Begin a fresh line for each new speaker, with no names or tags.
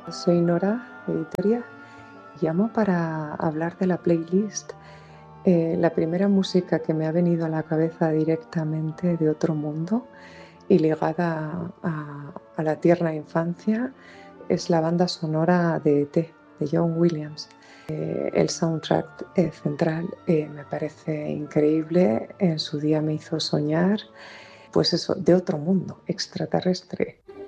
Soy Nora, Editoria. Llamo para hablar de la playlist. La primera música que me ha venido a la cabeza directamente de otro mundo y ligada a la tierna infancia es la banda sonora de E.T., de John Williams. El soundtrack central me parece increíble. En su día me hizo soñar, pues eso, de otro mundo, extraterrestre.